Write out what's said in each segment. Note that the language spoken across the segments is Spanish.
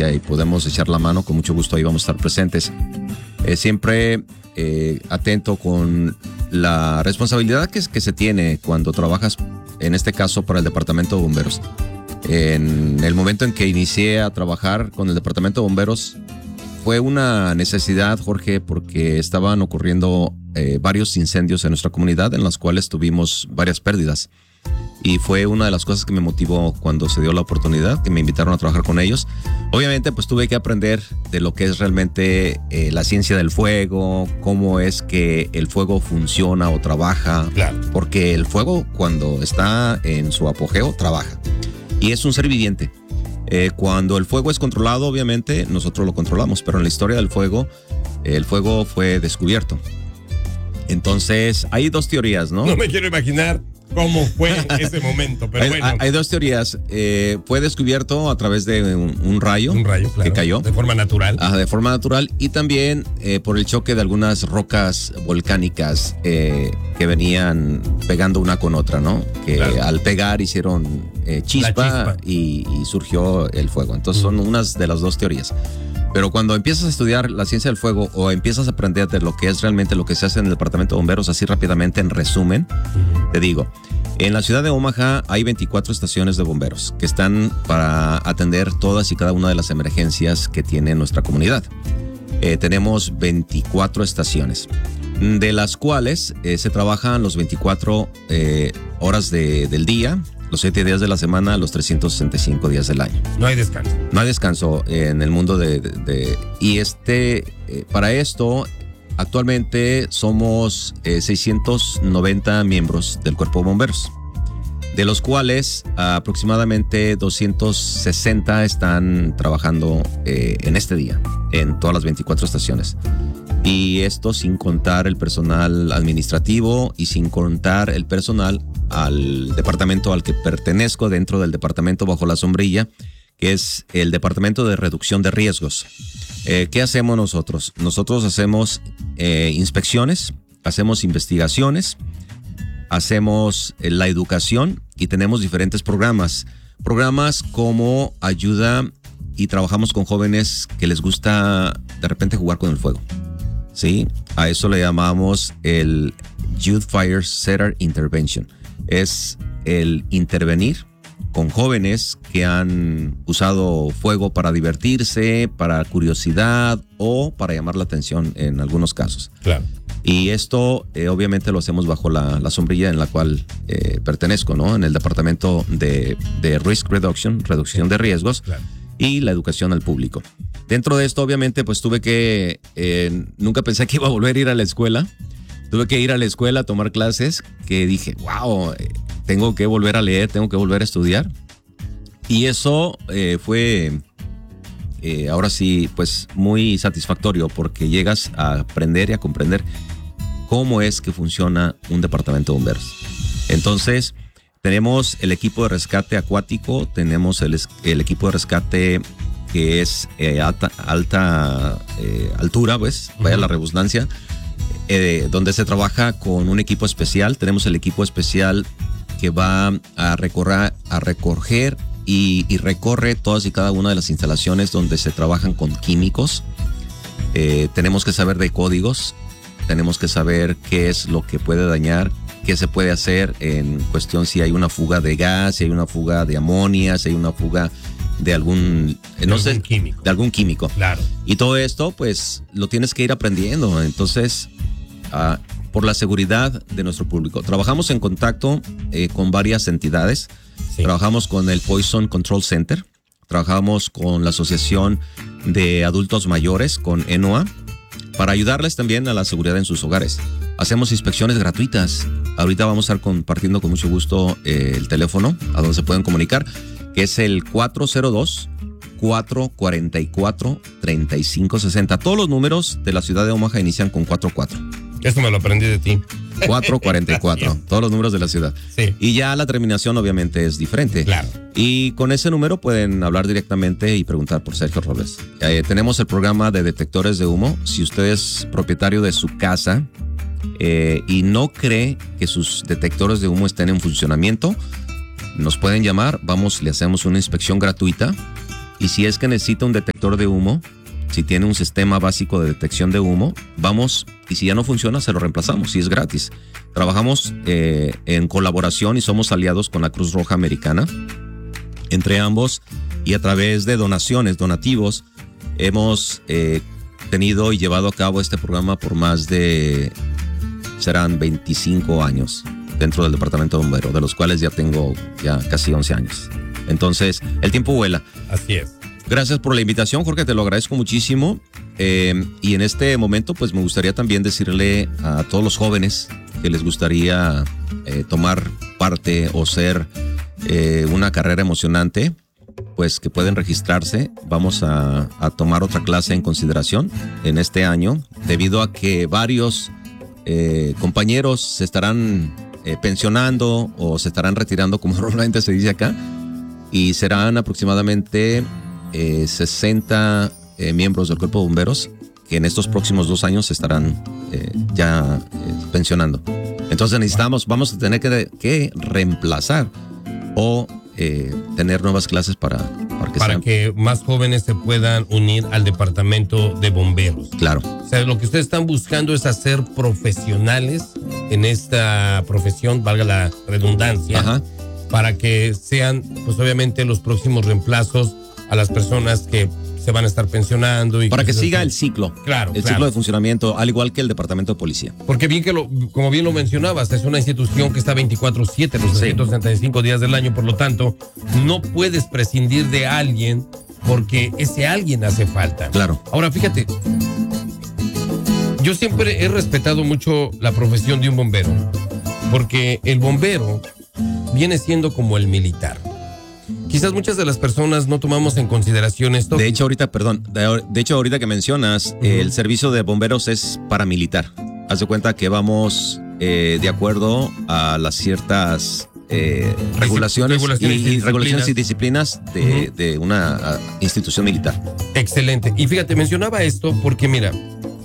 emergencia y podemos echar la mano, con mucho gusto ahí vamos a estar presentes. Siempre atento con la responsabilidad que se tiene cuando trabajas, en este caso, para el Departamento de Bomberos. En el momento en que inicié a trabajar con el Departamento de Bomberos, fue una necesidad, Jorge, porque estaban ocurriendo varios incendios en nuestra comunidad en los cuales tuvimos varias pérdidas. Y fue una de las cosas que me motivó cuando se dio la oportunidad, que me invitaron a trabajar con ellos. Obviamente, pues tuve que aprender de lo que es realmente la ciencia del fuego, cómo es que el fuego funciona o trabaja. Claro. Porque el fuego, cuando está en su apogeo, trabaja. Y es un ser viviente. Cuando el fuego es controlado, obviamente, nosotros lo controlamos. Pero en la historia del fuego, el fuego fue descubierto. Entonces, hay dos teorías, ¿no? No me quiero imaginar cómo fue ese momento, pero bueno. Hay dos teorías. Fue descubierto a través de un rayo, claro, que cayó. De forma natural. De forma natural. Y también por el choque de algunas rocas volcánicas que venían pegando una con otra, ¿no? Que claro, al pegar hicieron chispa. Y surgió el fuego. Entonces son unas de las dos teorías. Pero cuando empiezas a estudiar la ciencia del fuego o empiezas a aprender de lo que es realmente lo que se hace en el Departamento de Bomberos, así rápidamente en resumen, te digo, en la ciudad de Omaha hay 24 estaciones de bomberos que están para atender todas y cada una de las emergencias que tiene nuestra comunidad. Tenemos 24 estaciones, de las cuales se trabajan los 24 horas del día, los 7 días de la semana, los 365 días del año. No hay descanso. No hay descanso en el mundo y para esto, actualmente somos 690 miembros del Cuerpo de Bomberos, de los cuales aproximadamente 260 están trabajando en este día, en todas las 24 estaciones. Y esto sin contar el personal administrativo y sin contar el personal al departamento al que pertenezco dentro del departamento bajo la sombrilla, que es el Departamento de Reducción de Riesgos. ¿Qué hacemos nosotros? Nosotros hacemos inspecciones, hacemos investigaciones, hacemos la educación y tenemos diferentes programas. Programas como ayuda y trabajamos con jóvenes que les gusta de repente jugar con el fuego. Sí, a eso le llamamos el Youth Fire Setter Intervention. Es el intervenir con jóvenes que han usado fuego para divertirse, para curiosidad o para llamar la atención en algunos casos. Claro. Y esto obviamente lo hacemos bajo la sombrilla en la cual pertenezco, ¿no? En el departamento de Risk Reduction, reducción de riesgos. Claro. Y la educación al público. Dentro de esto, obviamente, pues tuve que, nunca pensé que iba a volver a ir a la escuela. Tuve que ir a la escuela a tomar clases que dije, wow, tengo que volver a leer, tengo que volver a estudiar. Y eso fue, ahora sí, pues muy satisfactorio porque llegas a aprender y a comprender cómo es que funciona un departamento de bomberos. Entonces, tenemos el equipo de rescate acuático, tenemos el equipo de rescate que es alta altura, pues, vaya la redundancia, donde se trabaja con un equipo especial. Tenemos el equipo especial que va a recoger y recorre todas y cada una de las instalaciones donde se trabajan con químicos. Tenemos que saber de códigos, tenemos que saber qué es lo que puede dañar, qué se puede hacer en cuestión si hay una fuga de gas, si hay una fuga de amonía, si hay una fuga de algún químico. De algún químico. Claro. Y todo esto, pues, lo tienes que ir aprendiendo. Entonces, por la seguridad de nuestro público. Trabajamos en contacto con varias entidades. Sí. Trabajamos con el Poison Control Center. Trabajamos con la Asociación de Adultos Mayores, con ENOA, para ayudarles también a la seguridad en sus hogares. Hacemos inspecciones gratuitas. Ahorita vamos a estar compartiendo con mucho gusto el teléfono a donde se pueden comunicar, que es el 402-444-3560. Todos los números de la ciudad de Omaha inician con 44. Esto me lo aprendí de ti. 444, todos los números de la ciudad. Sí. Y ya la terminación obviamente es diferente. Claro. Y con ese número pueden hablar directamente y preguntar por Sergio Robles. Tenemos el programa de detectores de humo. Si usted es propietario de su casa y no cree que sus detectores de humo estén en funcionamiento, nos pueden llamar. Le hacemos una inspección gratuita y si es que necesita un detector de humo, si tiene un sistema básico de detección de humo, vamos, y si ya no funciona, se lo reemplazamos y es gratis. Trabajamos en colaboración y somos aliados con la Cruz Roja Americana. Entre ambos y a través de donativos, hemos tenido y llevado a cabo este programa por más de, serán 25 años dentro del Departamento de Bomberos, de los cuales ya tengo casi 11 años. Entonces, el tiempo vuela. Así es. Gracias por la invitación, Jorge, te lo agradezco muchísimo. Y en este momento, pues me gustaría también decirle a todos los jóvenes que les gustaría tomar parte o ser una carrera emocionante, pues que pueden registrarse. Vamos a tomar otra clase en consideración en este año, debido a que varios compañeros se estarán pensionando o se estarán retirando, como normalmente se dice acá, y serán aproximadamente 60 miembros del Cuerpo de Bomberos que en estos próximos 2 años se estarán pensionando. Entonces vamos a tener que reemplazar o tener nuevas clases para que más jóvenes se puedan unir al Departamento de Bomberos. Claro. O sea, lo que ustedes están buscando es hacer profesionales en esta profesión, valga la redundancia. Ajá. Para que sean, pues obviamente, los próximos reemplazos a las personas que se van a estar pensionando. Y para que siga el ciclo. Claro. Ciclo de funcionamiento, al igual que el Departamento de Policía. Porque bien como bien lo mencionabas, es una institución que está 24/7, los 365 días del año, por lo tanto, no puedes prescindir de alguien porque ese alguien hace falta. Claro. Ahora, fíjate, yo siempre he respetado mucho la profesión de un bombero, porque el bombero viene siendo como el militar. Quizás muchas de las personas no tomamos en consideración esto. De hecho, ahorita que mencionas, el servicio de bomberos es paramilitar. Haz de cuenta que vamos de acuerdo a las ciertas regulaciones y disciplinas de una institución militar. Excelente. Y fíjate, mencionaba esto porque mira,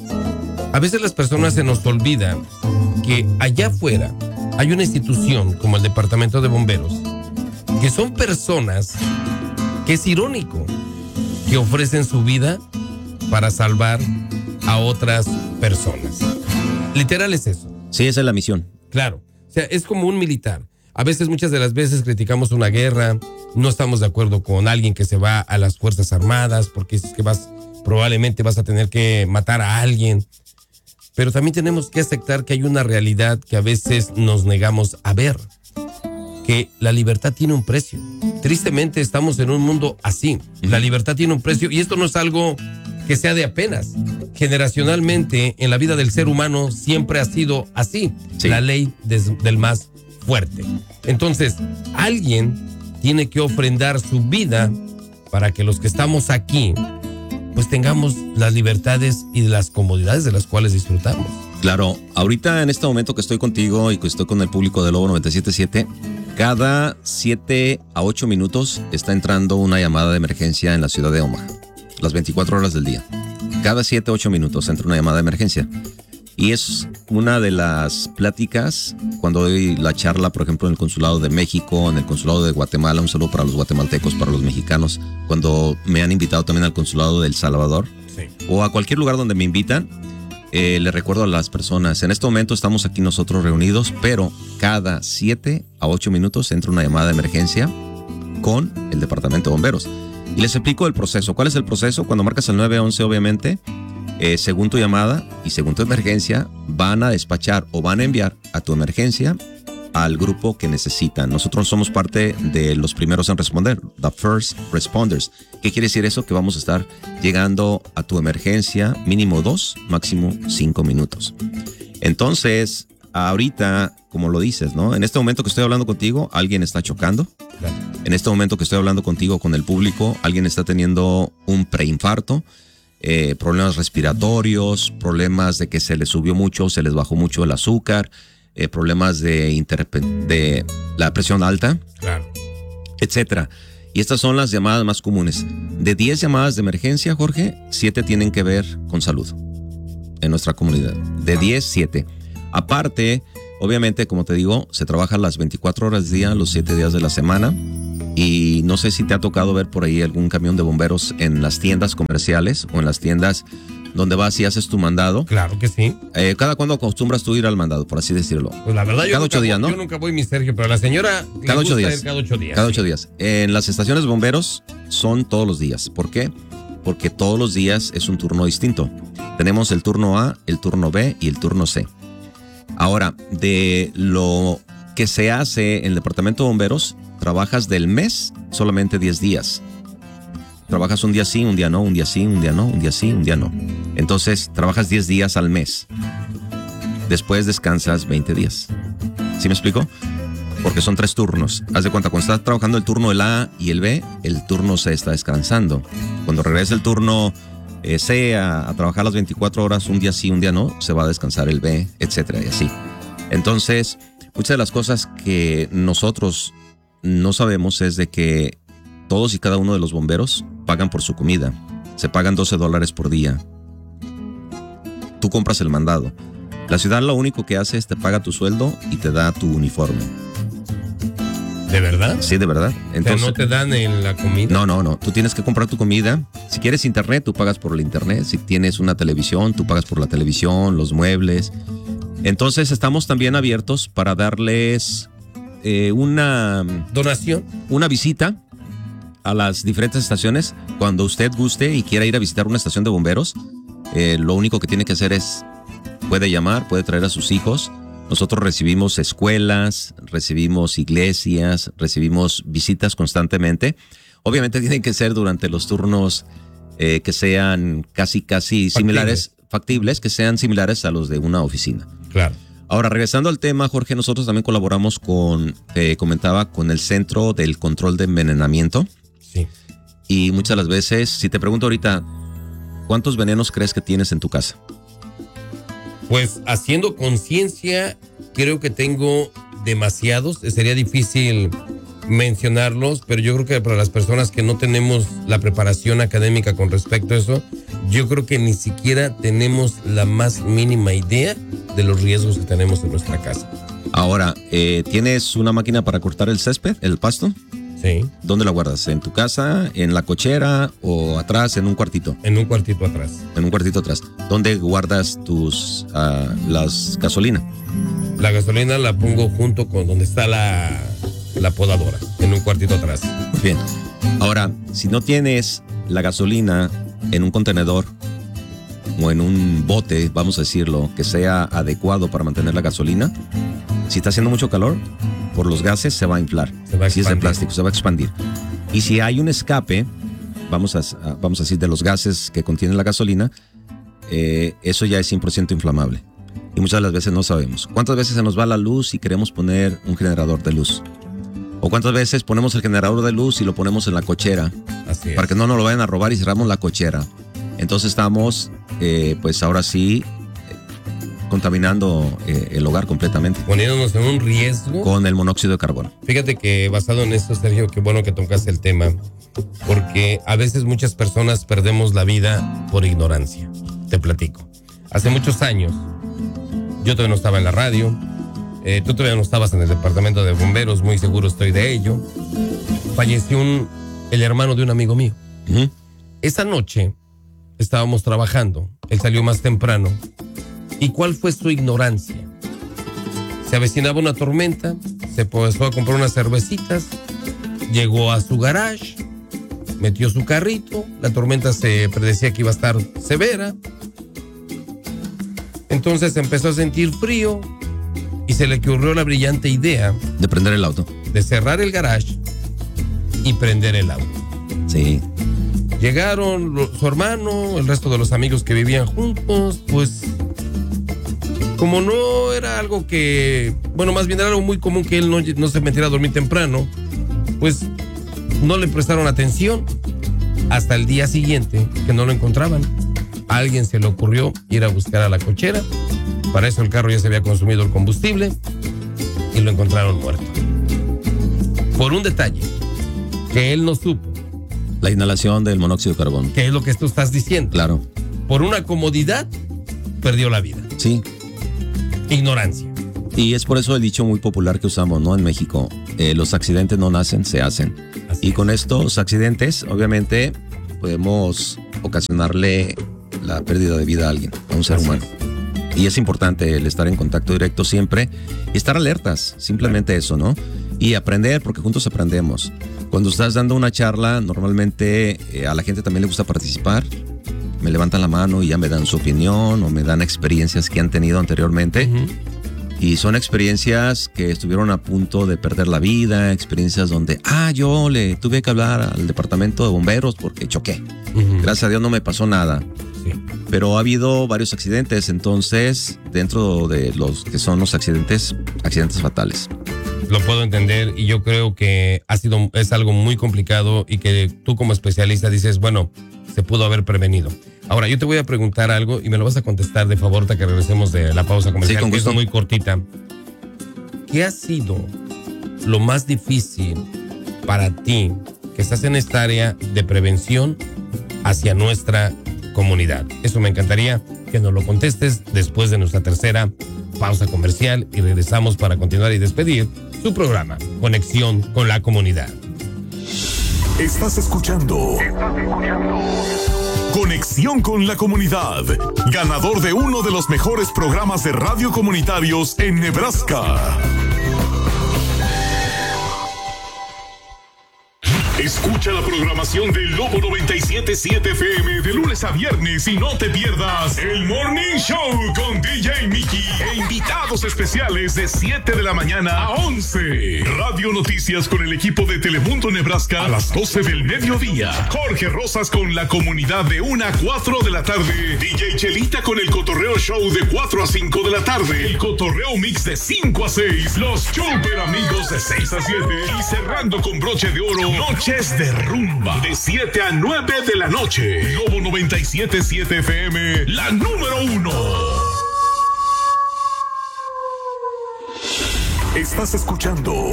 a veces las personas se nos olvida que allá afuera hay una institución como el Departamento de Bomberos, que son personas que es irónico que ofrecen su vida para salvar a otras personas. Literal es eso. Sí, esa es la misión. Claro. O sea, es como un militar. A veces, muchas de las veces criticamos una guerra, no estamos de acuerdo con alguien que se va a las Fuerzas Armadas porque es que probablemente vas a tener que matar a alguien. Pero también tenemos que aceptar que hay una realidad que a veces nos negamos a ver, que la libertad tiene un precio. Tristemente estamos en un mundo así. La libertad tiene un precio y esto no es algo que sea de apenas. Generacionalmente en la vida del ser humano siempre ha sido así. Sí. La ley del más fuerte. Entonces, alguien tiene que ofrendar su vida para que los que estamos aquí pues tengamos las libertades y las comodidades de las cuales disfrutamos. Claro, ahorita en este momento que estoy contigo y que estoy con el público de Lobo 97.7, cada 7 a 8 minutos está entrando una llamada de emergencia en la ciudad de Omaha, las 24 horas del día. Cada 7 a 8 minutos entra una llamada de emergencia. Y es una de las pláticas cuando doy la charla, por ejemplo, en el Consulado de México, en el Consulado de Guatemala, un saludo para los guatemaltecos, para los mexicanos, cuando me han invitado también al Consulado de El Salvador, sí, o a cualquier lugar donde me invitan, le recuerdo a las personas, en este momento estamos aquí nosotros reunidos, pero cada 7 a 8 minutos entra una llamada de emergencia con el Departamento de Bomberos. Y les explico el proceso. ¿Cuál es el proceso? Cuando marcas el 911, obviamente, según tu llamada y según tu emergencia, van a despachar o van a enviar a tu emergencia al grupo que necesitan. Nosotros somos parte de los primeros en responder, the first responders. ¿Qué quiere decir eso? Que vamos a estar llegando a tu emergencia mínimo 2, máximo 5 minutos. Entonces, ahorita, como lo dices, ¿no? En este momento que estoy hablando contigo, alguien está chocando. En este momento que estoy hablando contigo con el público, alguien está teniendo un preinfarto. Problemas respiratorios, problemas de que se les subió mucho, se les bajó mucho el azúcar, problemas de la presión alta, claro, etcétera. Y estas son las llamadas más comunes. De 10 llamadas de emergencia, Jorge, 7 tienen que ver con salud en nuestra comunidad. De 10, 7. Aparte, obviamente, como te digo, se trabaja las 24 horas del día, los 7 días de la semana. Y no sé si te ha tocado ver por ahí algún camión de bomberos en las tiendas comerciales o en las tiendas donde vas y haces tu mandado. Claro que sí. ¿Cada cuándo acostumbras tú ir al mandado, por así decirlo? Pues la verdad, cada 8 días, ¿no? Yo nunca voy, mi Sergio, pero a la señora cada 8 días. Cada 8 días. Cada 8 días. En las estaciones de bomberos son todos los días. ¿Por qué? Porque todos los días es un turno distinto. Tenemos el turno A, el turno B y el turno C. Ahora, de lo que se hace en el departamento de bomberos, trabajas del mes solamente 10 días. Trabajas un día sí, un día no, un día sí, un día no, un día sí, un día no. Entonces, trabajas 10 días al mes. Después descansas 20 días. ¿Sí me explico? Porque son 3 turnos. Haz de cuenta, cuando estás trabajando el turno el A y el B, el turno C está descansando. Cuando regresa el turno C a trabajar las 24 horas, un día sí, un día no, se va a descansar el B, etcétera, y así. Entonces, muchas de las cosas que nosotros no sabemos es de que todos y cada uno de los bomberos pagan por su comida. Se pagan $12 por día. Tú compras el mandado. La ciudad lo único que hace es te paga tu sueldo y te da tu uniforme. ¿De verdad? Sí, de verdad. Entonces, ¿no te dan en la comida? No. Tú tienes que comprar tu comida. Si quieres internet, tú pagas por el internet. Si tienes una televisión, tú pagas por la televisión, los muebles. Entonces estamos también abiertos para darles una donación, una visita a las diferentes estaciones. Cuando usted guste y quiera ir a visitar una estación de bomberos, lo único que tiene que hacer es, puede llamar, puede traer a sus hijos. Nosotros recibimos escuelas, recibimos iglesias, recibimos visitas constantemente. Obviamente tienen que ser durante los turnos que sean casi similares, factibles, que sean similares a los de una oficina. Claro. Ahora, regresando al tema, Jorge, nosotros también colaboramos comentaba, con el Centro del Control de Envenenamiento. Sí. Y muchas de las veces, si te pregunto ahorita, ¿cuántos venenos crees que tienes en tu casa? Pues haciendo conciencia, creo que tengo demasiados. Sería difícil mencionarlos, pero yo creo que para las personas que no tenemos la preparación académica con respecto a eso, yo creo que ni siquiera tenemos la más mínima idea de los riesgos que tenemos en nuestra casa. Ahora, ¿tienes una máquina para cortar el césped, el pasto? Sí. ¿Dónde la guardas? ¿En tu casa, en la cochera o atrás, en un cuartito? En un cuartito atrás. En un cuartito atrás. ¿Dónde guardas las gasolina? La gasolina la pongo junto con donde está la podadora, en un cuartito atrás. Bien. Ahora, si no tienes la gasolina en un contenedor o en un bote, vamos a decirlo, que sea adecuado para mantener la gasolina, si está haciendo mucho calor, por los gases se va a inflar. Si es de plástico, se va a expandir. Y si hay un escape, vamos a decir, de los gases que contiene la gasolina, eso ya es 100% inflamable. Y muchas de las veces no sabemos. ¿Cuántas veces se nos va la luz y queremos poner un generador de luz? ¿O cuántas veces ponemos el generador de luz y lo ponemos en la cochera? Así es. Para que no nos lo vayan a robar y cerramos la cochera. Entonces estamos, pues ahora sí, contaminando el hogar completamente. Poniéndonos en un riesgo. Con el monóxido de carbono. Fíjate que basado en esto, Sergio, qué bueno que tocaste el tema, porque a veces muchas personas perdemos la vida por ignorancia. Te platico. Hace muchos años, yo todavía no estaba en la radio, tú todavía no estabas en el departamento de bomberos, muy seguro estoy de ello. Falleció el hermano de un amigo mío. Uh-huh. Esa noche estábamos trabajando, él salió más temprano. ¿Y cuál fue su ignorancia? Se avecinaba una tormenta, se empezó a comprar unas cervecitas, llegó a su garage, metió su carrito, la tormenta se predecía que iba a estar severa. Entonces empezó a sentir frío y se le ocurrió la brillante idea de prender el auto, de cerrar el garage y prender el auto. Sí. Llegaron su hermano, el resto de los amigos que vivían juntos, pues como no era algo que, bueno, más bien era algo muy común que él no se metiera a dormir temprano, pues no le prestaron atención hasta el día siguiente que no lo encontraban. A alguien se le ocurrió ir a buscar a la cochera. Para eso el carro ya se había consumido el combustible y lo encontraron muerto. Por un detalle que él no supo. La inhalación del monóxido de carbono. ¿Qué es lo que tú estás diciendo? Claro. Por una comodidad, perdió la vida. Sí. Ignorancia. Y es por eso el dicho muy popular que usamos, ¿no? En México, los accidentes no nacen, se hacen. Y con estos accidentes, obviamente, podemos ocasionarle la pérdida de vida a alguien, a un ser humano. Y es importante el estar en contacto directo siempre y estar alertas, simplemente eso, ¿no? Y aprender, porque juntos aprendemos. Cuando estás dando una charla, normalmente a la gente también le gusta participar. Me levantan la mano y ya me dan su opinión o me dan experiencias que han tenido anteriormente. Y son experiencias que estuvieron a punto de perder la vida, experiencias donde, yo le tuve que hablar al departamento de bomberos porque choqué. Gracias a Dios no me pasó nada. Pero ha habido varios accidentes, entonces, dentro de los que son los accidentes fatales. Lo puedo entender y yo creo que es algo muy complicado y que tú como especialista dices, bueno, se pudo haber prevenido. Ahora, yo te voy a preguntar algo y me lo vas a contestar de favor hasta que regresemos de la pausa comercial, sí, que es muy cortita. ¿Qué ha sido lo más difícil para ti que estás en esta área de prevención hacia nuestra comunidad? Eso me encantaría que nos lo contestes después de nuestra tercera pausa comercial y regresamos para continuar y despedir su programa, Conexión con la Comunidad. Estás escuchando Conexión con la Comunidad, ganador de uno de los mejores programas de radio comunitarios en Nebraska. Escucha la programación del Lobo 97.7 FM de lunes a viernes y no te pierdas el Morning Show con DJ Mickey e invitados especiales de 7 de la mañana a 11. Radio Noticias con el equipo de Telemundo Nebraska a las 12 del mediodía. Jorge Rosas con la comunidad de 1 a 4 de la tarde. DJ Chelita con el Cotorreo Show de 4 a 5 de la tarde. El Cotorreo Mix de 5 a 6. Los Super Amigos de 6 a 7. Y cerrando con broche de oro, Noches de Rumba de 7 a 9 de la noche. Lobo 97.7 FM, la número 1. Estás escuchando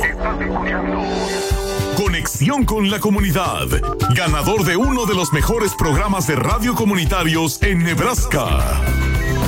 Conexión con la Comunidad, ganador de uno de los mejores programas de radio comunitarios en Nebraska.